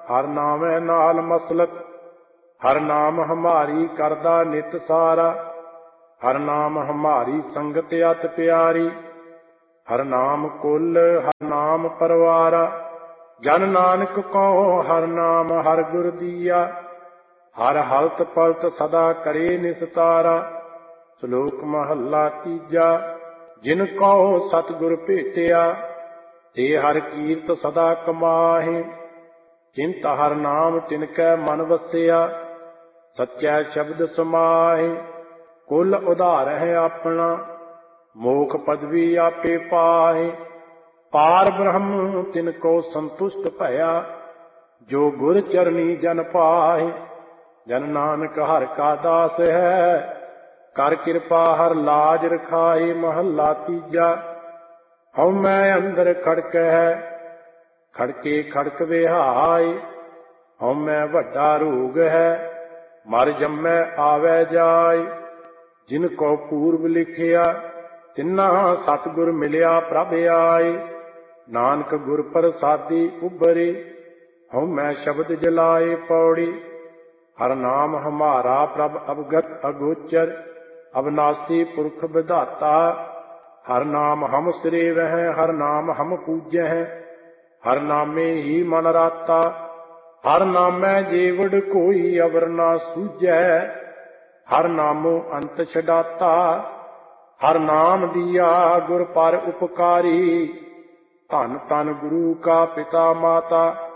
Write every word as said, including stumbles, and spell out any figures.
हर नामै नाल मसलत। हर नाम हमारी करदा नित सारा। हर नाम हमारी संगत अत प्यारी। हर नाम कुल हर नाम परवारा। जन नानक कहो हर नाम हर गुर दिया। हर हलत पलत सदा करे निस्तारा। श्लोक महला तीजा। जिन कहो सतगुर भेटिया ते हर कीरत सदा कमाहे। चिंत हर नाम तिनकै मन वसिया सच्चै शब्द समाहे। कुल उधार है अपना मोख पदवी आपे पाहे। पार ब्रह्म तिनको संतुष्ट भया जो गुर चरनी जन पाहे। जन नानक हर का दास है कर कृपा हर लाज रखाए। महला तीजा। हਉ मैं अंदर खड़क है खड़के खड़क विहाय। हਉ मैं वड्डा रोग है मर जम्मै आवे जाय। जिनको पूर्व लिखिया तिन्ना सतगुर मिलिया प्रभ आए। नानक गुर प्रसादी उबरे हਉ मैं शब्द जलाए पौड़ी। हर नाम हमारा प्रभ अवगत अगोचर अविनाशी पुरख विधाता। हर नाम हम सिरेव हैं हर नाम हम पूज्य हैं। हर नामे ही मन राता। हर नामै जेवड़ कोई अवर ना सूझै। हर नामो अंत छडाता। हर नाम दिया गुर पर उपकारी। धन धन गुरु का पिता माता।